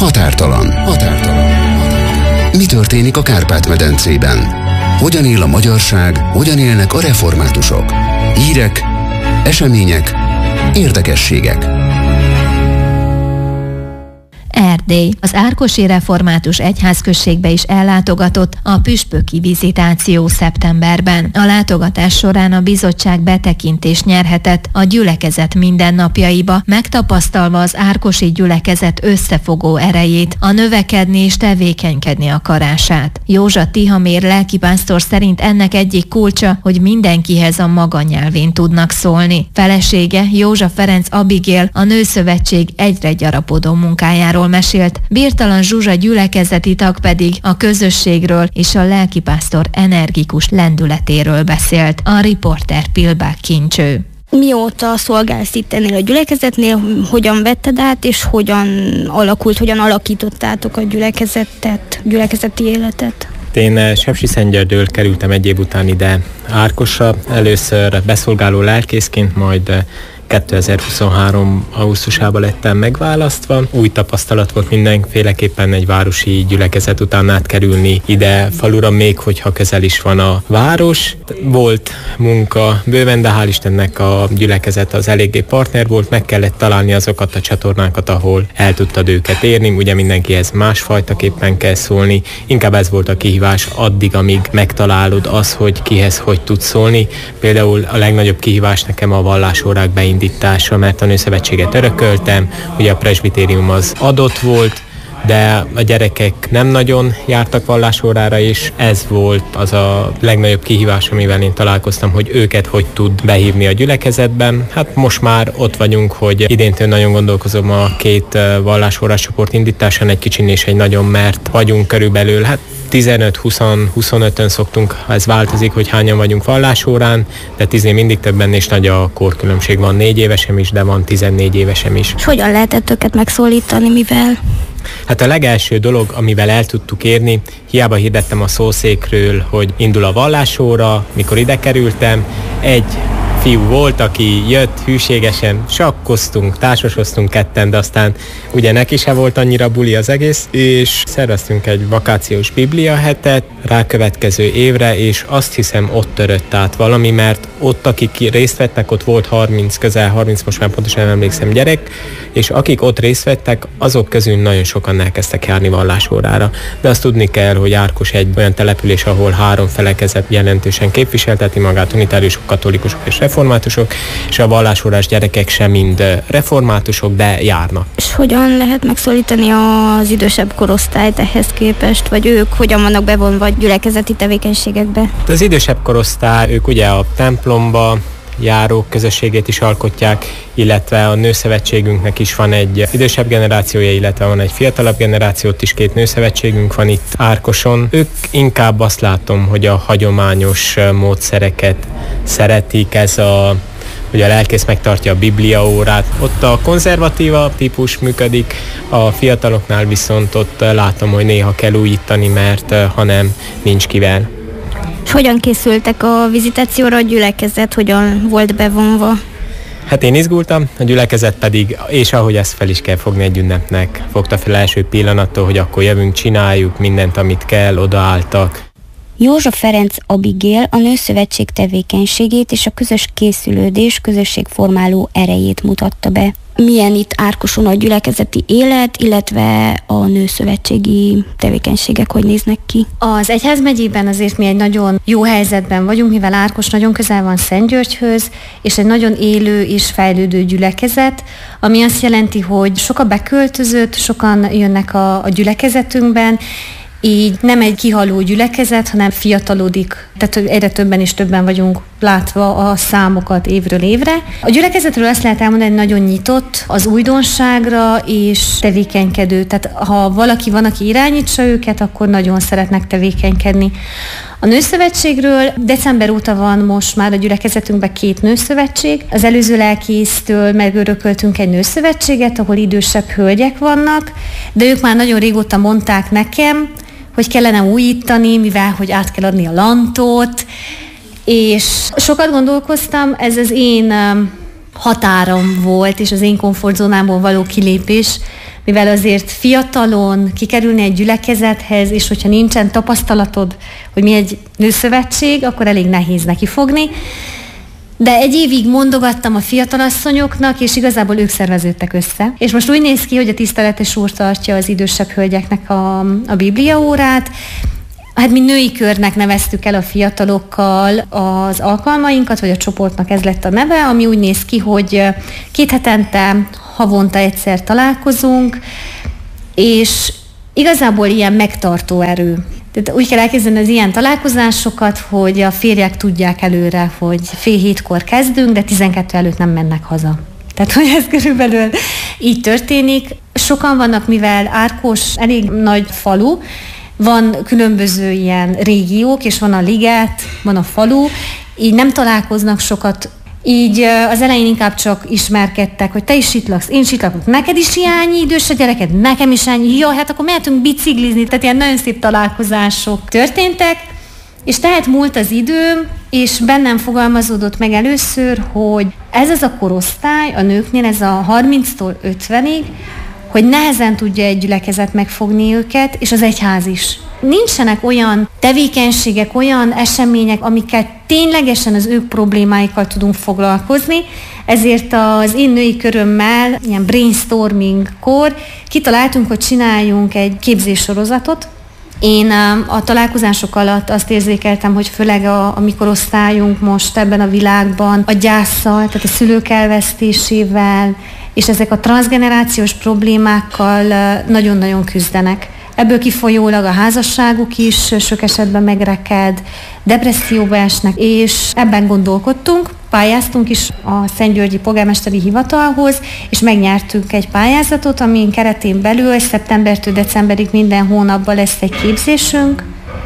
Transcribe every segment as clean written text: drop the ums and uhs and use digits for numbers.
Határtalan. Mi történik a Kárpát-medencében? Hogyan él a magyarság, hogyan élnek a reformátusok? Hírek, események, érdekességek. Erdély. Az Árkosi Református Egyházközségbe is ellátogatott a püspöki vizitáció szeptemberben. A látogatás során a bizottság betekintést nyerhetett a gyülekezet mindennapjaiba, megtapasztalva az árkosi gyülekezet összefogó erejét, a növekedni és tevékenykedni akarását. Józsa Tihamér lelkipásztor szerint ennek egyik kulcsa, hogy mindenkihez a maga nyelvén tudnak szólni. Felesége, Józsa Ferenc Abigail, a Nőszövetség egyre gyarapodó munkájáról mesélt, Birtalan Zsuzsa gyülekezeti tag pedig a közösségről és a lelkipásztor energikus lendületéről beszélt. A riporter Pilbák Kincső. Mióta szolgálsz itt ennél a gyülekezetnél, hogyan vetted át, és hogyan alakítottátok a gyülekezeti életet? Én Sepsiszentgyörgyről kerültem egy év után ide Árkosra, először beszolgáló lelkészként, majd 2023. augusztusában lettem megválasztva. Új tapasztalat volt mindenféleképpen egy városi gyülekezet után átkerülni ide falura, még hogyha közel is van a város. Volt munka bőven, de hál' Istennek a gyülekezet az eléggé partner volt, meg kellett találni azokat a csatornákat, ahol el tudtad őket érni. Ugye mindenkihez másfajtaképpen kell szólni. Inkább ez volt a kihívás addig, amíg megtalálod az, hogy kihez hogy tudsz szólni. Például a legnagyobb kihívás nekem a vallásórák beindítása, mert a Nőszövetséget örököltem, ugye a presbitérium az adott volt, de a gyerekek nem nagyon jártak vallásórára, és ez volt az a legnagyobb kihívás, amivel én találkoztam, hogy őket hogy tud behívni a gyülekezetben. Hát most már ott vagyunk, hogy idéntől nagyon gondolkozom a 2 vallásórás csoport indításán, egy kicsin és egy nagyon, mert vagyunk körülbelül, 15-20-25-ön szoktunk, ez változik, hogy hányan vagyunk vallásórán, de 10 mindig többen, és nagy a korkülönbség. Van 4 évesem is, de van 14 évesem is. És hogyan lehetett őket megszólítani, mivel? Hát a legelső dolog, amivel el tudtuk érni, hiába hirdettem a szószékről, hogy indul a vallásóra, mikor ide kerültem, egy fiú volt, aki jött hűségesen, sakkoztunk, társasoztunk ketten, de aztán ugye neki se volt annyira buli az egész, és szerveztünk egy vakációs bibliahetet rákövetkező évre, és azt hiszem ott törött át valami, mert ott, akik részt vettek, ott volt közel 30, most már pontosan nem emlékszem, gyerek, és akik ott részt vettek, azok közül nagyon sokan elkezdtek járni vallásórára. De azt tudni kell, hogy Árkos egy olyan település, ahol 3 felekezet jelentősen képviselteti magát, unitáriusok, katolikusok és reformátusok, és a vallásórás gyerekek sem mind reformátusok, de járnak. És hogyan lehet megszólítani az idősebb korosztályt ehhez képest, vagy ők hogyan vannak bevonva gyülekezeti tevékenységekbe? Az idősebb korosztály, ők ugye a templomba járók közösségét is alkotják, illetve a Nőszövetségünknek is van egy idősebb generációja, illetve van egy fiatalabb generációt is, 2 nőszövetségünk van itt Árkoson. Ők inkább azt látom, hogy a hagyományos módszereket szeretik, hogy a lelkész megtartja a bibliaórát. Ott a konzervatíva típus működik, a fiataloknál viszont ott látom, hogy néha kell újítani, mert ha nem, nincs kivel. És hogyan készültek a vizitációra a gyülekezet, hogyan volt bevonva? Hát én izgultam, a gyülekezet pedig, és ahogy ezt fel is kell fogni egy ünnepnek, fogta fel első pillanattól, hogy akkor jövünk, csináljuk mindent, amit kell, odaálltak. Józsa Ferenc Abigail a Nőszövetség tevékenységét és a közös készülődés, közösségformáló erejét mutatta be. Milyen itt Árkoson a gyülekezeti élet, illetve a nőszövetségi tevékenységek hogy néznek ki? Az egyházmegyében azért mi egy nagyon jó helyzetben vagyunk, mivel Árkos nagyon közel van Szentgyörgyhöz, és egy nagyon élő és fejlődő gyülekezet, ami azt jelenti, hogy sok a beköltözött, sokan jönnek a gyülekezetünkben, így nem egy kihaló gyülekezet, hanem fiatalodik. Tehát egyre többen és többen vagyunk látva a számokat évről évre. A gyülekezetről azt lehet elmondani, hogy nagyon nyitott az újdonságra és tevékenykedő. Tehát ha valaki van, aki irányítsa őket, akkor nagyon szeretnek tevékenykedni. A Nőszövetségről december óta van most már a gyülekezetünkben 2 nőszövetség. Az előző lelkésztől megörököltünk egy nőszövetséget, ahol idősebb hölgyek vannak, de ők már nagyon régóta mondták nekem, hogy kellene újítani, mivel hogy át kell adni a lantot, és sokat gondolkoztam, ez az én határom volt, és az én komfortzónámból való kilépés, mivel azért fiatalon kikerülni egy gyülekezethez, és hogyha nincsen tapasztalatod, hogy mi egy nőszövetség, akkor elég nehéz neki fogni. De egy évig mondogattam a fiatalasszonyoknak, és igazából ők szerveződtek össze. És most úgy néz ki, hogy a tiszteletes úr tartja az idősebb hölgyeknek a bibliaórát. Hát mi női körnek neveztük el a fiatalokkal az alkalmainkat, vagy a csoportnak ez lett a neve, ami úgy néz ki, hogy 2 hetente, havonta egyszer találkozunk, és igazából ilyen megtartó erő. Tehát úgy kell elkezdeni az ilyen találkozásokat, hogy a férjek tudják előre, hogy 6:30 kezdünk, de 12 előtt nem mennek haza. Tehát, hogy ez körülbelül így történik. Sokan vannak, mivel Ákos elég nagy falu, van különböző ilyen régiók, és van a liget, van a falu, így nem találkoznak sokat. Így az elején inkább csak ismerkedtek, hogy te is itt laksz, én is itt lakok, neked is ennyi idős a gyereked, nekem is ennyi, jó, hát akkor mehetünk biciklizni, tehát ilyen nagyon szép találkozások történtek, és tehát múlt az idő, és bennem fogalmazódott meg először, hogy ez az a korosztály, a nőknél ez a 30-tól 50-ig, hogy nehezen tudja egy gyülekezet megfogni őket, és az egyház is. Nincsenek olyan tevékenységek, olyan események, amikkel ténylegesen az ők problémáikkal tudunk foglalkozni, ezért az én női körömmel, ilyen brainstormingkor kitaláltunk, hogy csináljunk egy képzéssorozatot. Én a találkozások alatt azt érzékeltem, hogy főleg a mi korosztályunk most ebben a világban a gyásszal, tehát a szülők elvesztésével, és ezek a transzgenerációs problémákkal nagyon-nagyon küzdenek. Ebből kifolyólag a házasságuk is sok esetben megreked, depresszióba esnek, és ebben gondolkodtunk, pályáztunk is a Szentgyörgyi Polgármesteri Hivatalhoz, és megnyertünk egy pályázatot, amin keretén belül szeptembertől decemberig minden hónapban lesz egy képzésünk,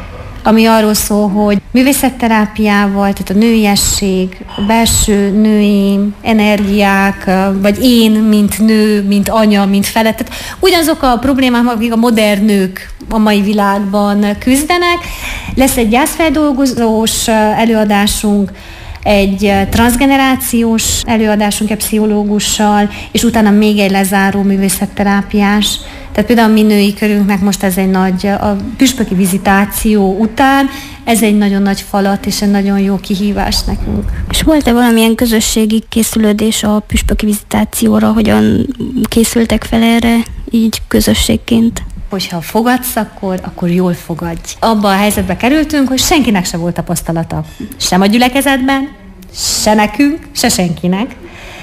ami arról szól, hogy művészetterápiával, tehát a nőiesség, a belső női energiák, vagy én, mint nő, mint anya, mint fele, tehát ugyanazok a problémák, akik a modern nők a mai világban küzdenek. Lesz egy gyászfeldolgozós előadásunk, egy transzgenerációs előadásunk egy pszichológussal, és utána még egy lezáró művészetterápiás. Tehát például a mi női körünknek most ez egy nagy, a püspöki vizitáció után, ez egy nagyon nagy falat és egy nagyon jó kihívás nekünk. És volt-e valamilyen közösségi készülődés a püspöki vizitációra, hogyan készültek fel erre így közösségként? Hogyha fogadsz, akkor jól fogadj. Abba a helyzetbe kerültünk, hogy senkinek se volt tapasztalata. Sem a gyülekezetben, se nekünk, se senkinek.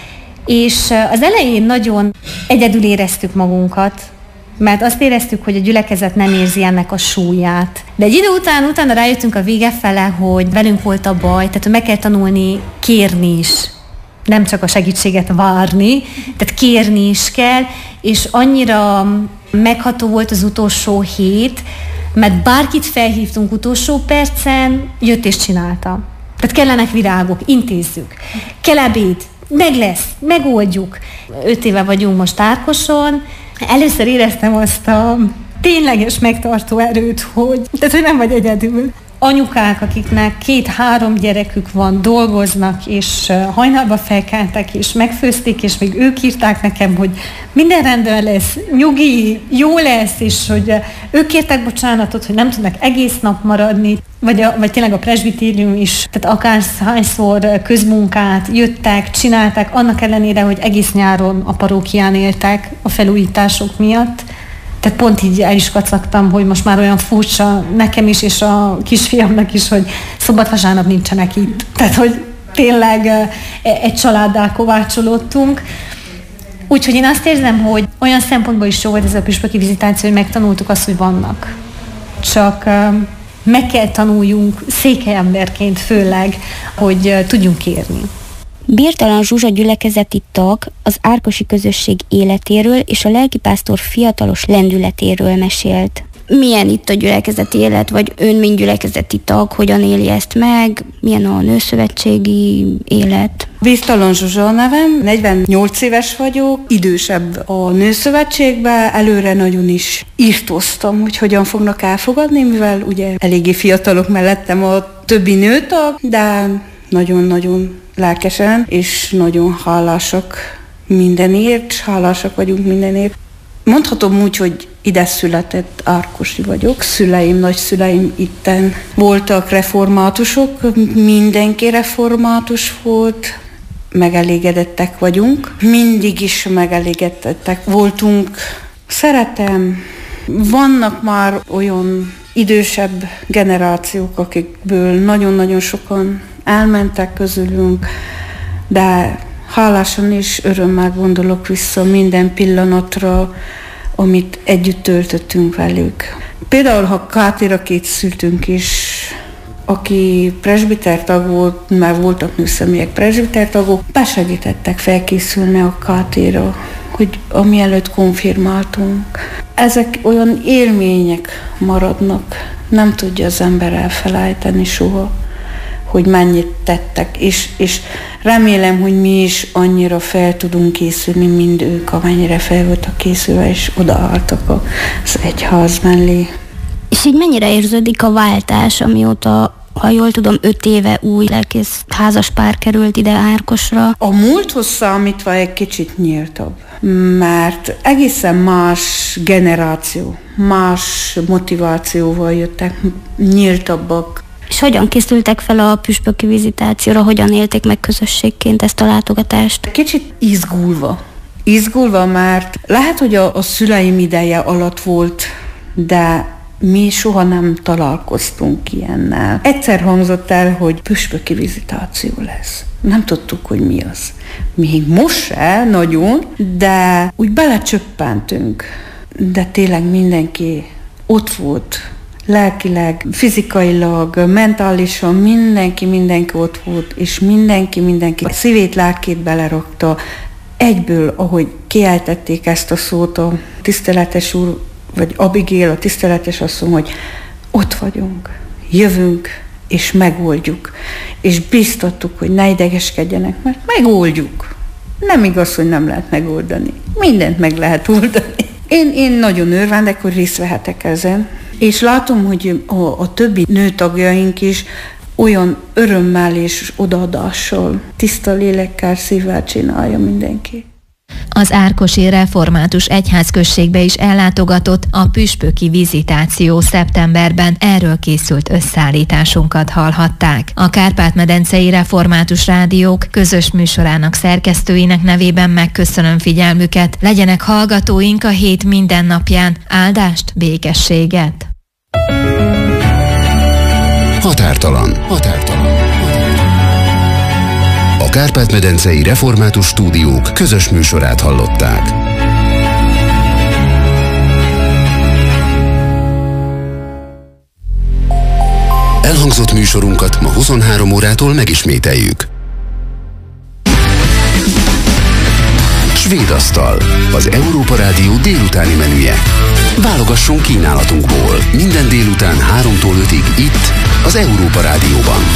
És az elején nagyon egyedül éreztük magunkat, mert azt éreztük, hogy a gyülekezet nem érzi ennek a súlyát. De egy idő utána rájöttünk a vége fele, hogy velünk volt a baj, tehát meg kell tanulni kérni is. Nem csak a segítséget várni, tehát kérni is kell, és annyira megható volt az utolsó hét, mert bárkit felhívtunk utolsó percen, jött és csinálta. Tehát kellenek virágok, intézzük. Kell ebéd, meg lesz, megoldjuk. 5 éve vagyunk most Ákoson. Először éreztem azt a tényleges megtartó erőt, hogy nem vagy egyedül. Anyukák, akiknek 2-3 gyerekük van, dolgoznak, és hajnalba felkeltek, és megfőzték, és még ők írták nekem, hogy minden rendben lesz, nyugi, jó lesz, és hogy ők kértek bocsánatot, hogy nem tudnak egész nap maradni, vagy tényleg a presbitérium is, tehát akárhányszor közmunkát jöttek, csinálták, annak ellenére, hogy egész nyáron a parókián éltek a felújítások miatt. Tehát pont így el is kacagtam, hogy most már olyan furcsa nekem is, és a kisfiamnak is, hogy szombat-vasárnap nincsenek itt. Tehát, hogy tényleg egy családdá kovácsolódtunk. Úgyhogy én azt érzem, hogy olyan szempontból is jó volt ez a püspöki vizitáció, hogy megtanultuk azt, hogy vannak. Csak meg kell tanuljunk székelyemberként főleg, hogy tudjunk kérni. Birtalan Zsuzsa gyülekezeti tag az árkosi közösség életéről és a lelkipásztor fiatalos lendületéről mesélt. Milyen itt a gyülekezeti élet, vagy ön, mint gyülekezeti tag, hogyan éli ezt meg, milyen a nőszövetségi élet? Birtalan Zsuzsa a nevem, 48 éves vagyok, idősebb a nőszövetségben, előre nagyon is írtóztam, hogy hogyan fognak elfogadni, mivel ugye eléggé fiatalok mellettem a többi nőtag, de nagyon-nagyon lelkesen, és nagyon hálásak mindenért, hálásak vagyunk mindenért. Mondhatom úgy, hogy ide született árkosi vagyok. Szüleim, nagyszüleim itten voltak reformátusok, mindenki református volt, megelégedettek vagyunk. Mindig is megelégedettek voltunk. Szeretem, vannak már olyan idősebb generációk, akikből nagyon-nagyon sokan elmentek közülünk, de hálásan és örömmel gondolok vissza minden pillanatra, amit együtt töltöttünk velük. Például, ha Kátira készültünk is, aki presbitertag volt, mert voltak nőszemélyek presbitertagok, besegítettek felkészülni a Kátira, hogy amielőtt konfirmáltunk. Ezek olyan élmények maradnak, nem tudja az ember elfelejteni soha, hogy mennyit tettek, és remélem, hogy mi is annyira fel tudunk készülni, mint ők, amennyire fel voltak készülve, és odaálltak az egyház mellé. És így mennyire érződik a váltás, amióta, ha jól tudom, 5 éve új lelkész házaspár került ide Árkosra? A múlthoz számítva egy kicsit nyíltabb, mert egészen más generáció, más motivációval jöttek, nyíltabbak. És hogyan készültek fel a püspöki vizitációra, hogyan élték meg közösségként ezt a látogatást? Kicsit izgulva, mert lehet, hogy a szüleim ideje alatt volt, de mi soha nem találkoztunk ilyennel. Egyszer hangzott el, hogy püspöki vizitáció lesz. Nem tudtuk, hogy mi az. Még most se nagyon, de úgy belecsöppentünk. De tényleg mindenki ott volt. Lelkileg, fizikailag, mentálisan mindenki ott volt, és mindenki szívét, lelkét belerakta. Egyből, ahogy kiejtették ezt a szót a tiszteletes úr, vagy Abigail, a tiszteletes asszony, hogy ott vagyunk, jövünk, és megoldjuk. És biztattuk, hogy ne idegeskedjenek, mert megoldjuk. Nem igaz, hogy nem lehet megoldani. Mindent meg lehet oldani. Én nagyon örvendek, hogy részt vehetek ezen. És látom, hogy a többi nőtagjaink is olyan örömmel és odaadással, tiszta lélekkel, szívvel csinálja mindenki. Az árkosi református egyházközségbe is ellátogatott a püspöki vizitáció szeptemberben, erről készült összeállításunkat hallhatták. A Kárpát-medencei Református Rádiók közös műsorának szerkesztőinek nevében megköszönöm figyelmüket, legyenek hallgatóink a hét minden napján, áldást, békességet! Határtalan. A Kárpát-medencei Református Stúdiók közös műsorát hallották. Elhangzott műsorunkat ma 23 órától megismételjük. Svéd asztal, az Európa Rádió délutáni menüje. Válogassunk kínálatunkból minden délután 3-tól 5-ig itt, az Európa Rádióban.